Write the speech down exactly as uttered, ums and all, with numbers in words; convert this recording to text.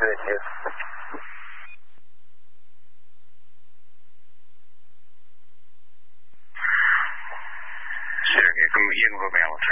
对对。 是，你根本应付不了。